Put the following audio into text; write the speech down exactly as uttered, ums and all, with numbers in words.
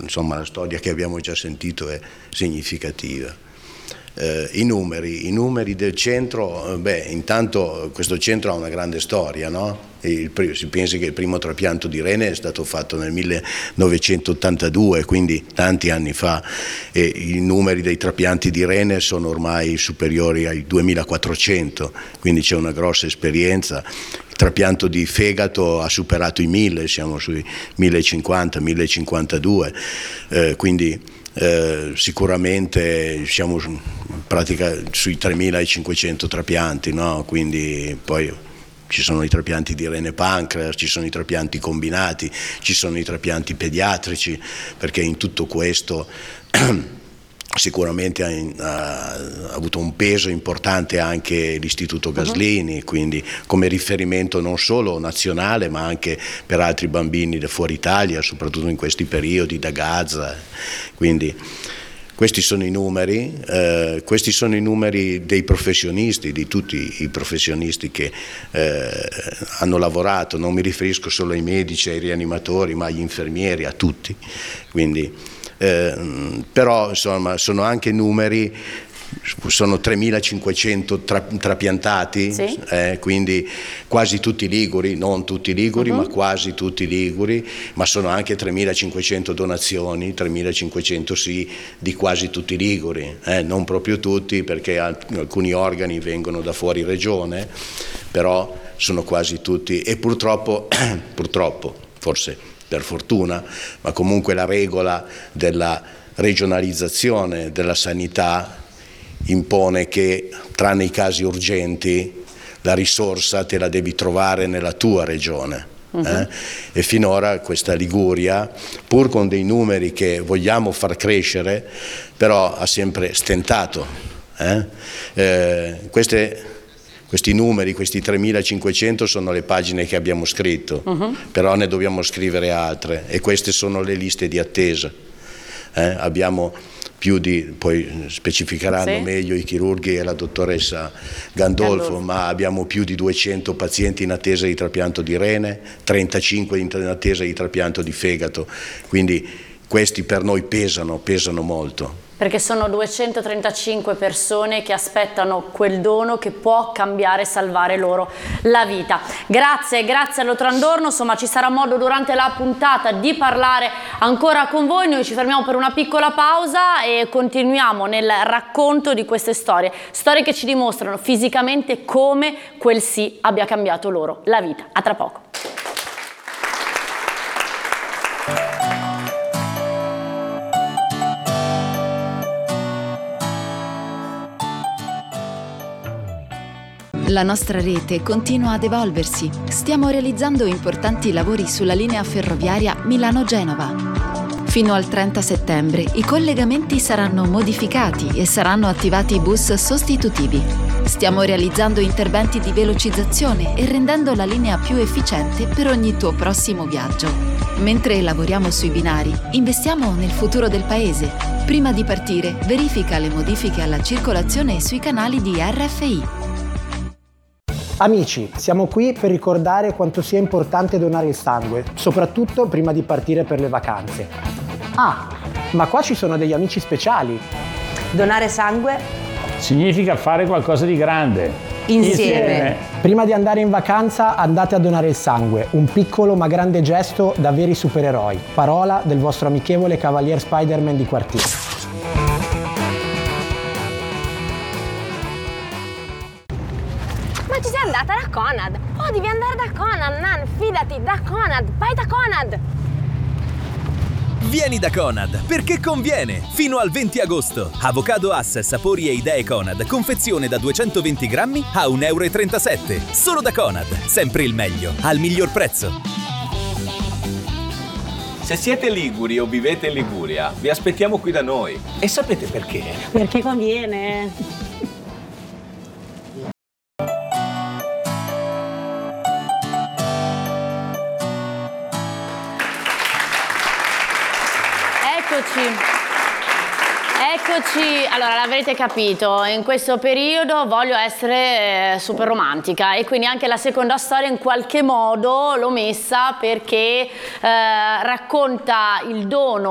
insomma la storia che abbiamo già sentito è significativa. Eh, i numeri, i numeri del centro, beh, intanto questo centro ha una grande storia, no? Il, si pensi che il primo trapianto di rene è stato fatto nel millenovecentottantadue, quindi tanti anni fa, e i numeri dei trapianti di rene sono ormai superiori ai duemilaquattrocento, quindi c'è una grossa esperienza. Il trapianto di fegato ha superato i mille, siamo sui millecinquanta, millecinquantadue, eh, quindi Eh, sicuramente siamo in pratica sui tremilacinquecento trapianti, no? Quindi poi ci sono i trapianti di rene pancreas, ci sono i trapianti combinati, ci sono i trapianti pediatrici, perché in tutto questo sicuramente ha, ha avuto un peso importante anche l'Istituto Gaslini, uh-huh. Quindi come riferimento non solo nazionale ma anche per altri bambini da fuori Italia, soprattutto in questi periodi da Gaza. Quindi questi sono i numeri, eh, questi sono i numeri dei professionisti, di tutti i professionisti che eh, hanno lavorato, non mi riferisco solo ai medici, ai rianimatori, ma agli infermieri, a tutti. Quindi Eh, però insomma sono anche numeri, sono tremilacinquecento tra, trapiantati, sì. eh, quindi quasi tutti liguri, non tutti liguri, uh-huh. ma quasi tutti liguri, ma sono anche tremilacinquecento donazioni, tremilacinquecento sì, di quasi tutti liguri, eh, non proprio tutti perché alcuni organi vengono da fuori regione, però sono quasi tutti e purtroppo, purtroppo, forse per fortuna, ma comunque la regola della regionalizzazione della sanità impone che, tranne i casi urgenti, la risorsa te la devi trovare nella tua regione. Uh-huh. eh? E finora questa Liguria, pur con dei numeri che vogliamo far crescere, però ha sempre stentato. Eh? Eh, queste Questi numeri, questi tremilacinquecento sono le pagine che abbiamo scritto, uh-huh. però ne dobbiamo scrivere altre e queste sono le liste di attesa. Eh, abbiamo più di, poi specificheranno sì. meglio i chirurghi e la dottoressa Gandolfo, Gandolfo, ma abbiamo più di duecento pazienti in attesa di trapianto di rene, trentacinque in attesa di trapianto di fegato, quindi questi per noi pesano, pesano molto. Perché sono duecentotrentacinque persone che aspettano quel dono che può cambiare e salvare loro la vita. Grazie, grazie a Lotrandorno, insomma ci sarà modo durante la puntata di parlare ancora con voi. Noi ci fermiamo per una piccola pausa e continuiamo nel racconto di queste storie, storie che ci dimostrano fisicamente come quel sì abbia cambiato loro la vita. A tra poco. La nostra rete continua ad evolversi. Stiamo realizzando importanti lavori sulla linea ferroviaria Milano-Genova. Fino al trenta settembre i collegamenti saranno modificati e saranno attivati bus sostitutivi. Stiamo realizzando interventi di velocizzazione e rendendo la linea più efficiente per ogni tuo prossimo viaggio. Mentre lavoriamo sui binari, investiamo nel futuro del paese. Prima di partire, verifica le modifiche alla circolazione sui canali di R F I. Amici, siamo qui per ricordare quanto sia importante donare il sangue, soprattutto prima di partire per le vacanze. Ah, ma qua ci sono degli amici speciali. Donare sangue significa fare qualcosa di grande. Insieme. Insieme. Prima di andare in vacanza andate a donare il sangue, un piccolo ma grande gesto da veri supereroi. Parola del vostro amichevole Cavalier Spider-Man di quartiere. Ma ci sei andata da Conad? Oh, devi andare da Conad, Nan, fidati, da Conad, vai da Conad! Vieni da Conad, perché conviene! Fino al venti agosto. Avocado Hass, sapori e idee Conad, confezione da duecentoventi grammi a un euro e trentasette. Solo da Conad, sempre il meglio, al miglior prezzo. Se siete liguri o vivete in Liguria, vi aspettiamo qui da noi. E sapete perché? Perché conviene. Eccoci, allora l'avrete capito, in questo periodo voglio essere eh, super romantica e quindi anche la seconda storia in qualche modo l'ho messa perché eh, racconta il dono